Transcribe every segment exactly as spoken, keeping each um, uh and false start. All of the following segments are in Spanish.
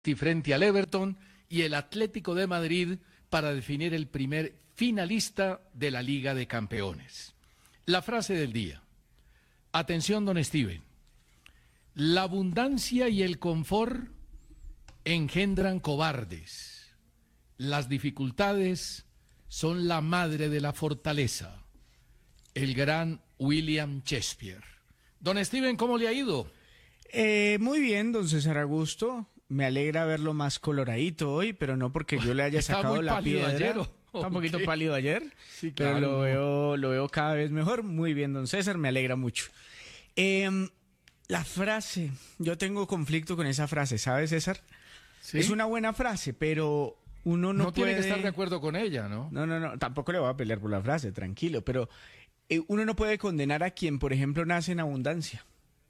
City frente al Everton y el Atlético de Madrid para definir el primer finalista de la Liga de Campeones. La frase del día. Atención, don Steven. La abundancia y el confort engendran cobardes. Las dificultades son la madre de la fortaleza. El gran William Shakespeare. Don Steven, ¿cómo le ha ido? Eh, muy bien, don César Augusto. Me alegra verlo más coloradito hoy, pero no porque yo le haya sacado muy la pálido piedra. ayer, ¿o? Está un poquito Ok. pálido ayer, Sí, pero claro. lo veo, lo veo cada vez mejor. Muy bien, don César, me alegra mucho. Em, la frase, yo tengo conflicto con esa frase, ¿sabes, César? ¿Sí? Es una buena frase, pero uno no, No puede... tiene que estar de acuerdo con ella, ¿no? No, no, no, tampoco le voy a pelear por la frase, tranquilo, pero eh, uno no puede condenar a quien, por ejemplo, nace en abundancia.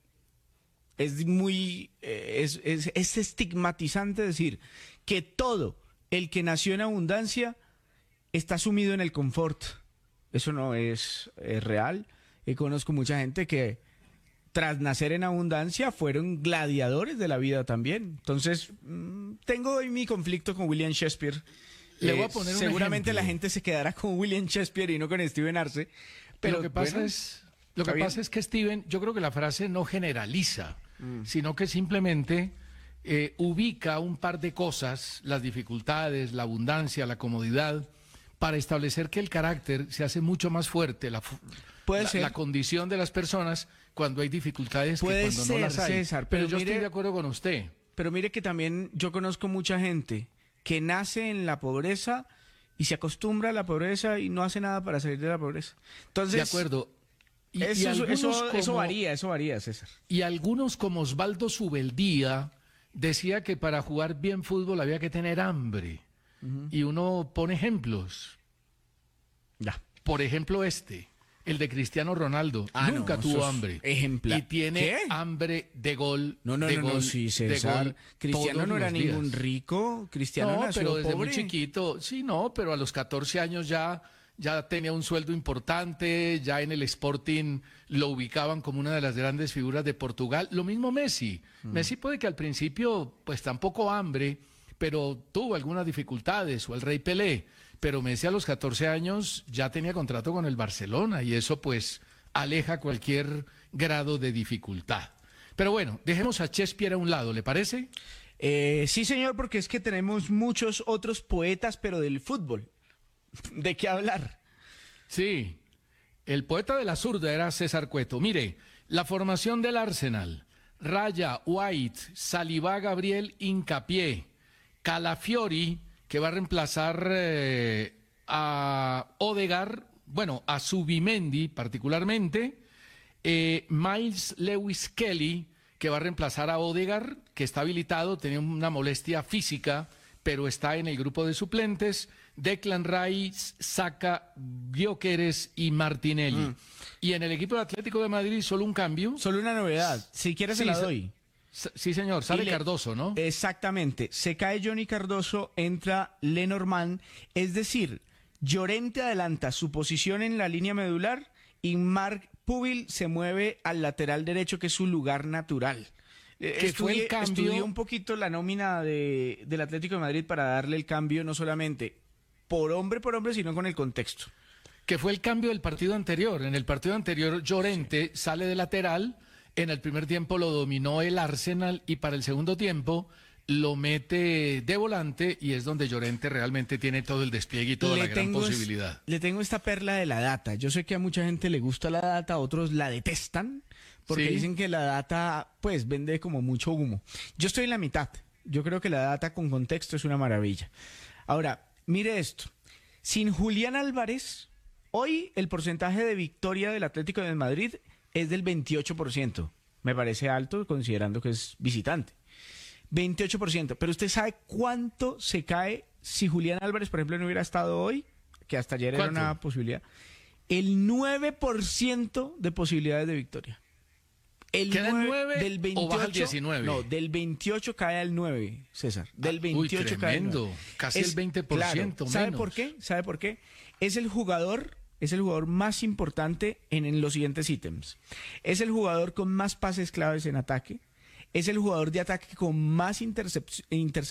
Es muy, eh, es, es, es estigmatizante decir que todo el que nació en abundancia está sumido en el confort. Eso no es, es real. Y conozco mucha gente que tras nacer en abundancia fueron gladiadores de la vida también. Entonces, mmm, tengo hoy mi conflicto con William Shakespeare. Le Eh, voy a poner un seguramente ejemplo. la gente se quedará con William Shakespeare y no con Steven Arce. Pero lo que pasa bueno, es, lo que está bien. pasa es que Steven, yo creo que la frase no generaliza, sino que simplemente eh, ubica un par de cosas, las dificultades, la abundancia, la comodidad, para establecer que el carácter se hace mucho más fuerte, la, fu- Puede la, ser. la condición de las personas cuando hay dificultades Puede que cuando ser, no las hay. César, pero, pero yo mire- estoy de acuerdo con usted. Pero mire que también yo conozco mucha gente que nace en la pobreza y se acostumbra a la pobreza y no hace nada para salir de la pobreza. Entonces, De acuerdo. Y, y eso, algunos eso, eso como- varía, eso varía, César. Y algunos como Osvaldo Subeldía decía que para jugar bien fútbol había que tener hambre. Y uno pone ejemplos. Ya. Por ejemplo este, el de Cristiano Ronaldo. Ah, Nunca no, tuvo eso es hambre. ejemplar. Y tiene ¿Qué? hambre de gol. No, no, de no, no, gol, sí, de César. gol Cristiano todos no era los días. ningún rico, Cristiano No, nació pero desde pobre. muy chiquito, sí, no, pero a los catorce años ya, ya tenía un sueldo importante, ya en el Sporting lo ubicaban como una de las grandes figuras de Portugal. Lo mismo Messi. Mm. Messi puede que al principio, pues tampoco hambre, pero tuvo algunas dificultades, o el Rey Pelé. Pero Messi a los catorce años ya tenía contrato con el Barcelona y eso pues aleja cualquier grado de dificultad. Pero bueno, dejemos a Shakespeare a un lado, ¿le parece? Eh, sí, señor, porque es que tenemos muchos otros poetas, pero del fútbol. ¿De qué hablar? Sí, el poeta de la zurda era César Cueto. Mire, la formación del Arsenal: Raya, White, Saliba, Gabriel, Hincapié, Calafiori, que va a reemplazar eh, a Odegaard, bueno, a Zubimendi particularmente, eh, Miles Lewis Kelly, que va a reemplazar a Odegaard, que está habilitado, tenía una molestia física, pero está en el grupo de suplentes. Declan Rice, Saka, Gyökeres y Martinelli. Y en el equipo de Atlético de Madrid solo un cambio. Solo una novedad. Si quieres se Sí, la sa- doy. S- Sí, señor, sale Y le- Cardoso, ¿no? Exactamente. Se cae Johnny Cardoso, entra Lenormand. Es decir, Llorente adelanta su posición en la línea medular y Marc Pubil se mueve al lateral derecho, que es su lugar natural. Eh, Que fue el estudié- cambio- estudié un poquito la nómina de, del Atlético de Madrid para darle el cambio no solamente por hombre por hombre, sino con el contexto. Que fue el cambio del partido anterior. En el partido anterior, Llorente sale de lateral. En el primer tiempo lo dominó el Arsenal y para el segundo tiempo lo mete de volante y es donde Llorente realmente tiene todo el despliegue y toda la gran es- posibilidad. le tengo esta perla de la data. Yo sé que a mucha gente le gusta la data, a otros la detestan, porque Sí. dicen que la data, pues, vende como mucho humo. Yo estoy en la mitad. Yo creo que la data con contexto es una maravilla. Ahora, mire esto. Sin Julián Álvarez, hoy el porcentaje de victoria del Atlético de Madrid es del veintiocho por ciento. Me parece alto considerando que es visitante. veintiocho por ciento. Pero usted sabe cuánto se cae si Julián Álvarez, por ejemplo, no hubiera estado hoy, que hasta ayer era ¿Cuánto? una posibilidad. El nueve por ciento de posibilidades de victoria. El ¿Queda en nueve del o veintiocho, baja al diecinueve? No, del veintiocho cae al nueve, César. Del Ah, uy, veintiocho cae al tremendo. nueve. Casi el veinte por ciento claro. ¿Sabe menos. por qué? ¿Sabe por qué? Es el jugador, es el jugador más importante en, en los siguientes ítems. Es el jugador con más pases claves en ataque. es el jugador de ataque con más intercepciones